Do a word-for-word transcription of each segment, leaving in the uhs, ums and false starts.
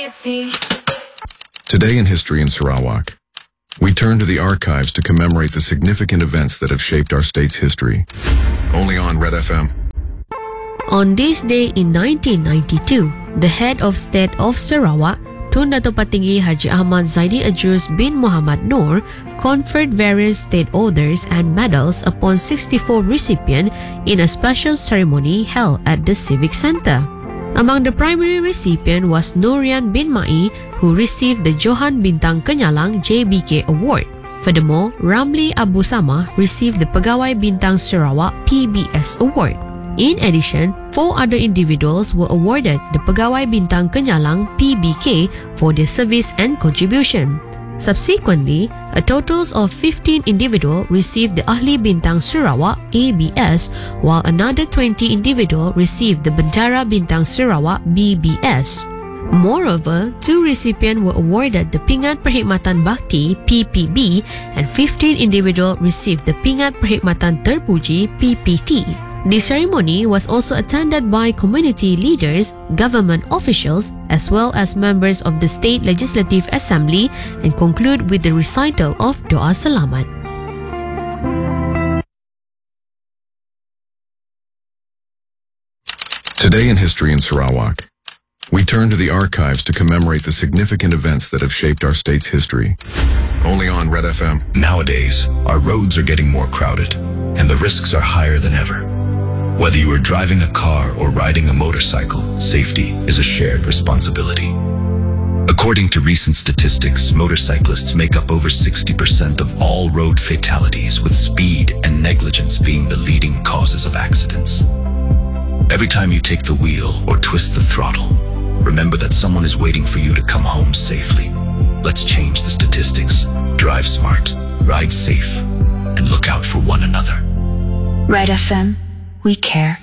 Variety. Today in History in Sarawak, we turn to the archives to commemorate the significant events that have shaped our state's history. Only on Red F M. On this day in nineteen ninety-two, the head of state of Sarawak, Tun Dato' Patinggi Haji Ahmad Zaidi Ajus bin Muhammad Noor, conferred various state orders and medals upon sixty-four recipients in a special ceremony held at the Civic Center. Among the primary recipients was Nurian bin Mai, who received the Johan Bintang Kenyalang J B K Award. Furthermore, Ramli Abu Sama received the Pegawai Bintang Sarawak P B S Award. In addition, four other individuals were awarded the Pegawai Bintang Kenyalang P B K for their service and contribution. Subsequently, a total of fifteen individuals received the Ahli Bintang Sarawak A B S, while another twenty individuals received the Bentara Bintang Sarawak B B S. Moreover, two recipients were awarded the Pingat Perkhidmatan Bakti P P B and fifteen individuals received the Pingat Perkhidmatan Terpuji P P T. The ceremony was also attended by community leaders, government officials, as well as members of the State Legislative Assembly, and conclude with the recital of Doa Selamat. Today in History in Sarawak, we turn to the archives to commemorate the significant events that have shaped our state's history. Only on Red F M. Nowadays, our roads are getting more crowded, and the risks are higher than ever. Whether you are driving a car or riding a motorcycle, safety is a shared responsibility. According to recent statistics, motorcyclists make up over sixty percent of all road fatalities, with speed and negligence being the leading causes of accidents. Every time you take the wheel or twist the throttle, remember that someone is waiting for you to come home safely. Let's change the statistics. Drive smart, ride safe, and look out for one another. Red F M. We care.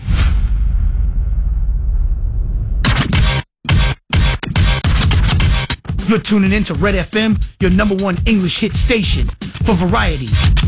You're tuning in to Red F M, your number one English hit station for variety.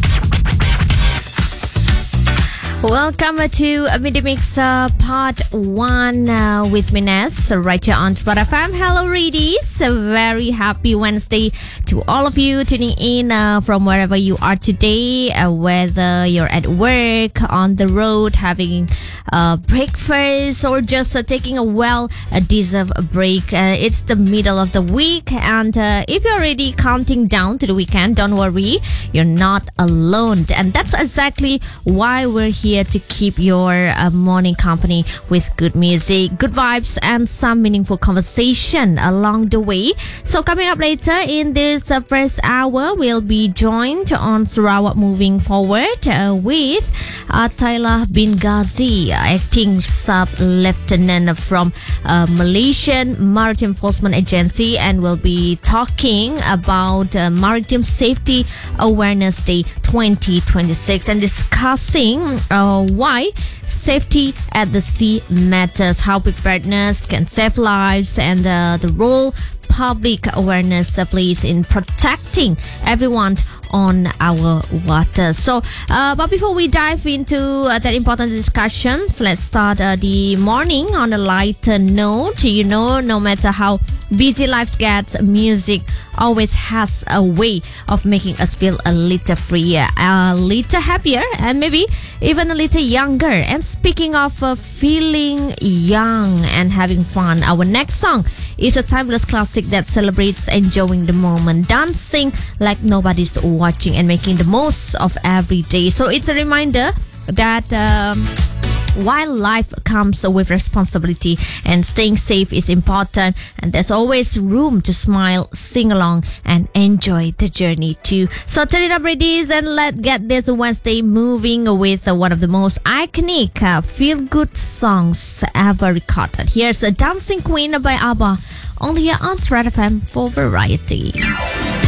Welcome to Midday Mix uh, Part one uh, with Mines right here on Red F M. Hello, readies. A very happy Wednesday to all of you tuning in uh, from wherever you are today, uh, whether you're at work, on the road, having uh, breakfast, or just uh, taking a well-deserved break. Uh, it's the middle of the week, and uh, if you're already counting down to the weekend, don't worry, you're not alone. And that's exactly why we're here to keep your uh, morning company with good music, good vibes, and some meaningful conversation along the way. So coming up later in this uh, first hour, we'll be joined on Sarawak Moving Forward uh, with uh, Tyler bin Ghazi, acting sub-lieutenant from uh, Malaysian Maritime Enforcement Agency, and we'll be talking about uh, Maritime Safety Awareness Day twenty twenty-six and discussing uh, why safety at the sea matters, how preparedness can save lives, and uh, the role public awareness uh, plays in protecting everyone on our water. So, uh, but before we dive into uh, that important discussion, let's start uh, the morning on a lighter note. You know, no matter how busy life gets, music always has a way of making us feel a little freer, a little happier, and maybe even a little younger. And speaking of uh, feeling young and having fun, our next song is a timeless classic that celebrates enjoying the moment, dancing like nobody's watching, and making the most of every day. So it's a reminder that um, while life comes with responsibility and staying safe is important, and there's always room to smile, sing along, and enjoy the journey too. So turn it up, ladies, and let's get this Wednesday moving with uh, one of the most iconic uh, feel-good songs ever recorded. Here's a Dancing Queen by ABBA, only here on Red F M for variety.